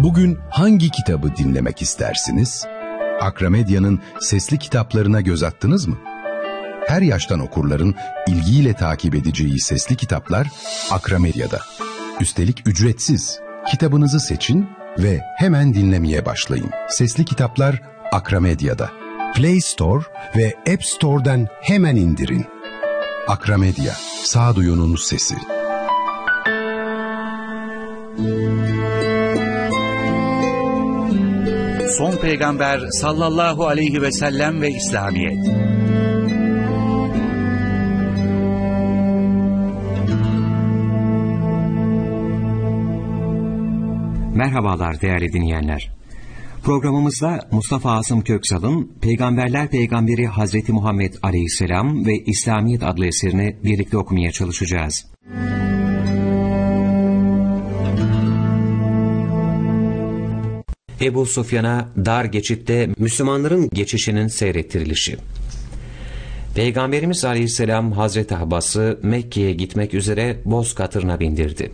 Bugün hangi kitabı dinlemek istersiniz? Akramedya'nın sesli kitaplarına göz attınız mı? Her yaştan okurların ilgiyle takip edeceği sesli kitaplar Akramedya'da. Üstelik ücretsiz. Kitabınızı seçin ve hemen dinlemeye başlayın. Sesli kitaplar Akramedya'da. Play Store ve App Store'dan hemen indirin. Akramedya, sağduyunun sesi. Son Peygamber sallallahu aleyhi ve sellem ve İslamiyet. Merhabalar değerli dinleyenler. Programımızda Mustafa Asım Köksal'ın Peygamberler Peygamberi Hazreti Muhammed Aleyhisselam ve İslamiyet adlı eserini birlikte okumaya çalışacağız. Ebu Sufyan'a dar geçitte Müslümanların geçişinin seyrettirilişi. Peygamberimiz Aleyhisselam Hazreti Abbas'ı Mekke'ye gitmek üzere boz katırına bindirdi.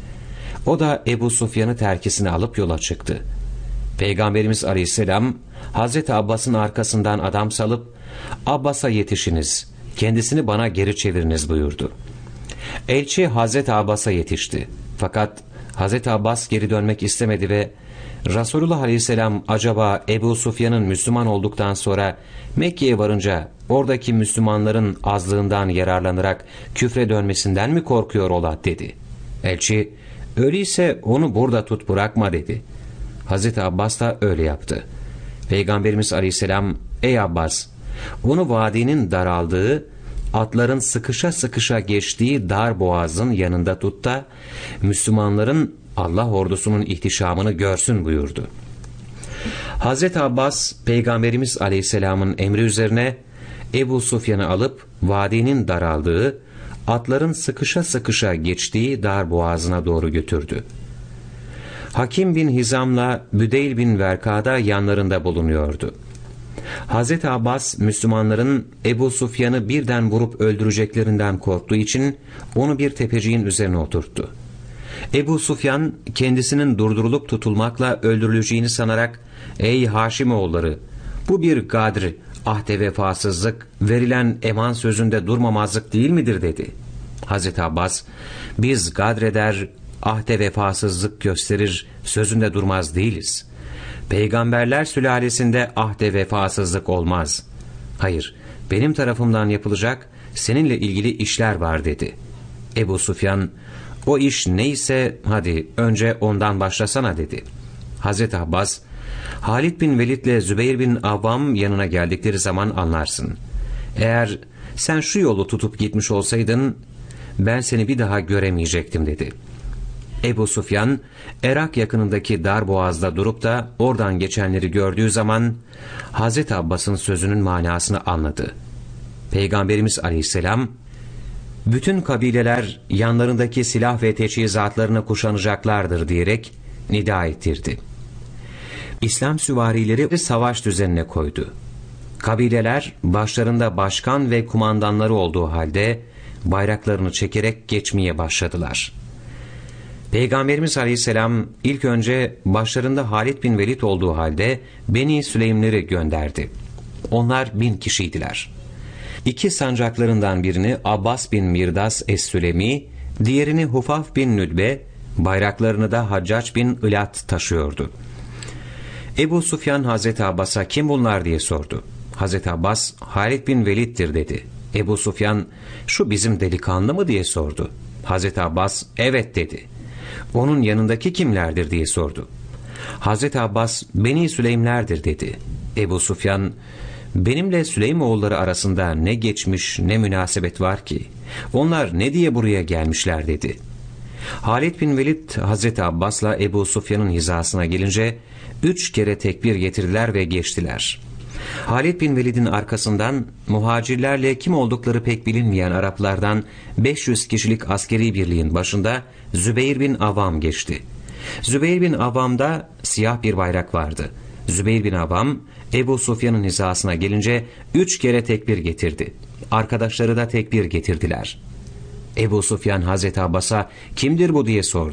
O da Ebu Sufyan'ı terkisine alıp yola çıktı. Peygamberimiz Aleyhisselam Hazreti Abbas'ın arkasından adam salıp "Abbas'a yetişiniz, kendisini bana geri çeviriniz" buyurdu. Elçi Hazreti Abbas'a yetişti. Fakat Hazreti Abbas geri dönmek istemedi ve Resulullah Aleyhisselam acaba Ebu Sufyan'ın Müslüman olduktan sonra Mekke'ye varınca oradaki Müslümanların azlığından yararlanarak küfre dönmesinden mi korkuyor ola dedi. Elçi, öyleyse onu burada tut bırakma dedi. Hazreti Abbas da öyle yaptı. Peygamberimiz Aleyhisselam, ey Abbas, onu vadinin daraldığı, atların sıkışa sıkışa geçtiği dar boğazın yanında tut da Müslümanların Allah ordusunun ihtişamını görsün buyurdu. Hazreti Abbas, Peygamberimiz Aleyhisselam'ın emri üzerine Ebu Sufyan'ı alıp vadinin daraldığı, atların sıkışa sıkışa geçtiği dar boğazına doğru götürdü. Hakim bin Hizam'la Büdeyl bin Verka'da yanlarında bulunuyordu. Hazreti Abbas, Müslümanların Ebu Sufyan'ı birden vurup öldüreceklerinden korktuğu için onu bir tepeciğin üzerine oturttu. Ebu Sufyan, kendisinin durdurulup tutulmakla öldürüleceğini sanarak, "Ey Haşimoğulları, bu bir gadr, ahde vefasızlık, verilen eman sözünde durmamazlık değil midir?" dedi. Hazreti Abbas, "Biz gadreder, ahde vefasızlık gösterir, sözünde durmaz değiliz. Peygamberler sülalesinde ahde vefasızlık olmaz. Hayır, benim tarafımdan yapılacak seninle ilgili işler var" dedi. Ebu Sufyan, "O iş neyse hadi önce ondan başlasana" dedi. Hazreti Abbas, "Halid bin Velid ile Zübeyir bin Avvam yanına geldikleri zaman anlarsın. Eğer sen şu yolu tutup gitmiş olsaydın, ben seni bir daha göremeyecektim" dedi. Ebu Sufyan, Erak yakınındaki dar boğazda durup da oradan geçenleri gördüğü zaman Hazreti Abbas'ın sözünün manasını anladı. Peygamberimiz Aleyhisselam, "Bütün kabileler yanlarındaki silah ve teçhizatlarını kuşanacaklardır" diyerek nida ettirdi. İslam süvarileri savaş düzenine koydu. Kabileler başlarında başkan ve kumandanları olduğu halde bayraklarını çekerek geçmeye başladılar. Peygamberimiz Aleyhisselam ilk önce başlarında Halid bin Velid olduğu halde Beni Süleymleri gönderdi. Onlar 1000 kişiydiler. 2 sancaklarından birini Abbas bin Mirdas Es-Sülemi, diğerini Hufaf bin Nüdbe, bayraklarını da Haccac bin Ilat taşıyordu. Ebu Sufyan Hazreti Abbas'a "Kim bunlar?" diye sordu. Hazreti Abbas, "Halid bin Velid'dir" dedi. Ebu Sufyan, "Şu bizim delikanlı mı?" diye sordu. Hazreti Abbas, "Evet" dedi. "Onun yanındaki kimlerdir?" diye sordu. Hazreti Abbas, "Beni Süleymlerdir" dedi. Ebu Sufyan, "Benimle Süleymoğulları arasında ne geçmiş ne münasebet var ki? Onlar ne diye buraya gelmişler?" dedi. Halid bin Velid Hazreti Abbas'la Ebu Sufyan'ın hizasına gelince 3 kere tekbir getirdiler ve geçtiler. Halid bin Velid'in arkasından muhacirlerle kim oldukları pek bilinmeyen Araplardan 500 kişilik askeri birliğin başında Zübeyir bin Avvam geçti. Zübeyir bin Avvam'da siyah bir bayrak vardı. Zübeyir bin Avvam Ebu Sufyan'ın hizasına gelince 3 kere tekbir getirdi. Arkadaşları da tekbir getirdiler. Ebu Sufyan Hazreti Abbas'a "Kimdir bu?" diye sordu.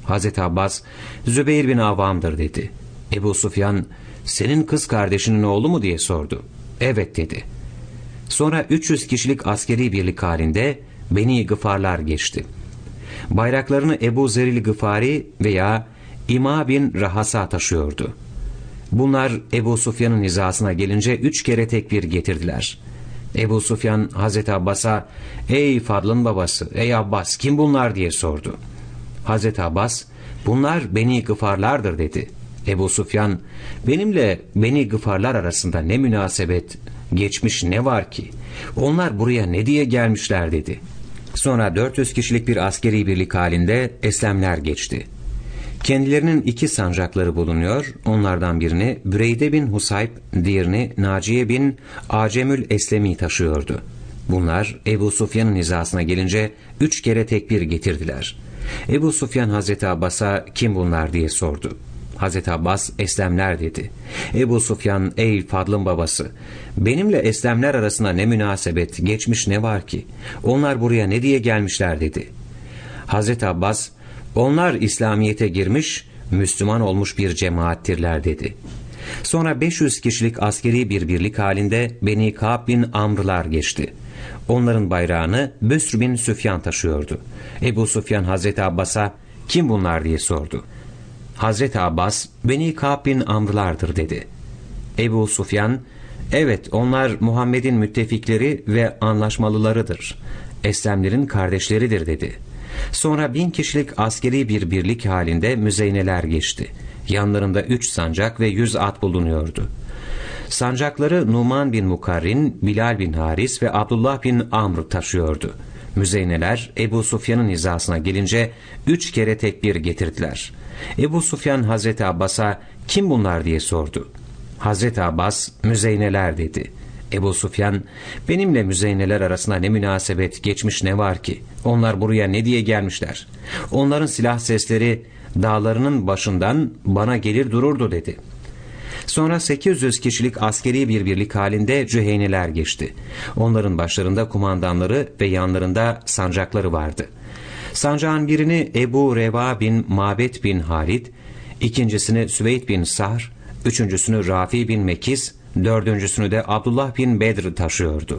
Hazreti Abbas, Zübeyir bin Avvam'dır dedi. Ebu Sufyan, senin kız kardeşinin oğlu mu diye sordu. Evet dedi. Sonra 300 kişilik askeri birlik halinde Beni Gıfarlar geçti. Bayraklarını Ebu Zeril Gıfari veya İma bin Rahasa taşıyordu. Bunlar Ebu Sufyan'ın hizasına gelince 3 kere tekbir getirdiler. Ebu Sufyan Hazreti Abbas'a, ''Ey Fadl'ın babası, ey Abbas, kim bunlar?'' diye sordu. Hazreti Abbas, ''Bunlar Beni Gıfarlardır'' dedi. Ebu Sufyan, ''Benimle Beni Gıfarlar arasında ne münasebet, geçmiş ne var ki? Onlar buraya ne diye gelmişler?'' dedi. Sonra 400 kişilik bir askeri birlik halinde Eslemler geçti. Kendilerinin 2 sancakları bulunuyor. Onlardan birini Büreyde bin Husayb, diğerini Naciye bin Acemül Eslemi taşıyordu. Bunlar Ebu Sufyan'ın hizasına gelince 3 kere tekbir getirdiler. Ebu Sufyan Hazreti Abbas'a, kim bunlar diye sordu. Hazreti Abbas, Eslemler dedi. Ebu Sufyan, ey Fadl'ın babası, benimle Eslemler arasında ne münasebet, geçmiş ne var ki? Onlar buraya ne diye gelmişler dedi. Hazreti Abbas, onlar İslamiyet'e girmiş, Müslüman olmuş bir cemaattirler dedi. Sonra 500 kişilik askeri bir birlik halinde Beni Ka'b bin Amr'lar geçti. Onların bayrağını Büsr bin Süfyan taşıyordu. Ebu Sufyan Hazreti Abbas'a, kim bunlar diye sordu. Hazreti Abbas, Beni Ka'b bin Amr'lardır dedi. Ebu Sufyan, evet onlar Muhammed'in müttefikleri ve anlaşmalılarıdır. Eslemlerin kardeşleridir dedi. Sonra 1000 kişilik askeri bir birlik halinde Müzeyneler geçti. Yanlarında 3 sancak ve 100 at bulunuyordu. Sancakları Numan bin Mukarrin, Bilal bin Haris ve Abdullah bin Amr taşıyordu. Müzeyneler Ebu Sufyan'ın hizasına gelince 3 kere tekbir getirdiler. Ebu Sufyan Hazreti Abbas'a, kim bunlar diye sordu. Hazreti Abbas, Müzeyneler dedi. Ebu Sufyan, benimle Müzeyneler arasında ne münasebet, geçmiş ne var ki? Onlar buraya ne diye gelmişler? Onların silah sesleri dağlarının başından bana gelir dururdu dedi. Sonra 800 kişilik askeri bir birlik halinde Cüheyniler geçti. Onların başlarında kumandanları ve yanlarında sancakları vardı. Sancağın birini Ebu Reva bin Mabet bin Halid, ikincisini Süveyd bin Sahr, üçüncüsünü Rafi bin Mekiz, dördüncüsünü de Abdullah bin Bedr taşıyordu.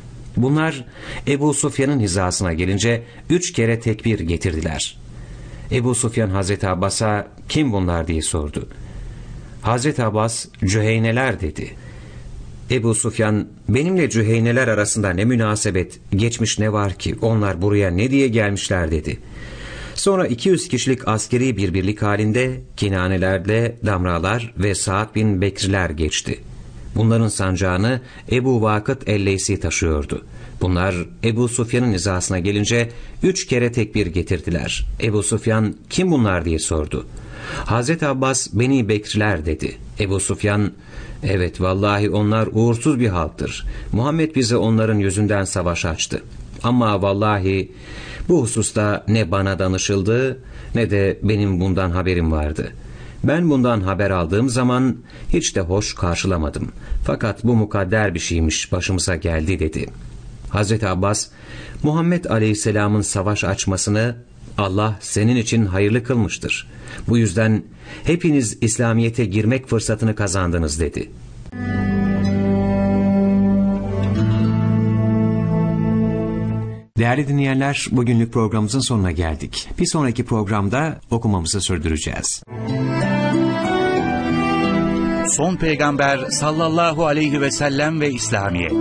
Bunlar Ebu Sufyan'ın hizasına gelince 3 kere tekbir getirdiler. Ebu Sufyan Hazreti Abbas'a, kim bunlar diye sordu. Hazreti Abbas, Cüheyneler dedi. Ebu Sufyan, benimle Cüheyneler arasında ne münasebet, geçmiş ne var ki? Onlar buraya ne diye gelmişler dedi. Sonra 200 kişilik askeri bir birlik halinde Kinanelerle Damralar ve Sa'd bin Bekriler geçti. Bunların sancağını Ebu Vakıt el-Leysi taşıyordu. Bunlar Ebu Sufyan'ın hizasına gelince 3 kere tekbir getirdiler. Ebu Sufyan, kim bunlar diye sordu. Hazreti Abbas, Beni Bekriler dedi. Ebu Sufyan, evet vallahi onlar uğursuz bir halktır. Muhammed bize onların yüzünden savaş açtı. Ama vallahi bu hususta ne bana danışıldı ne de benim bundan haberim vardı. Ben bundan haber aldığım zaman hiç de hoş karşılamadım. Fakat bu mukadder bir şeymiş, başımıza geldi dedi. Hazreti Abbas, Muhammed Aleyhisselam'ın savaş açmasını Allah senin için hayırlı kılmıştır. Bu yüzden hepiniz İslamiyet'e girmek fırsatını kazandınız dedi. Değerli dinleyenler, bugünlük programımızın sonuna geldik. Bir sonraki programda okumamızı sürdüreceğiz. Son Peygamber sallallahu aleyhi ve sellem ve İslamiyet.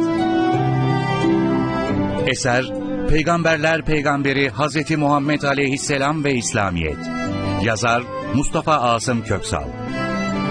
Eser Peygamberler Peygamberi Hazreti Muhammed Aleyhisselam ve İslamiyet. Yazar Mustafa Asım Köksal.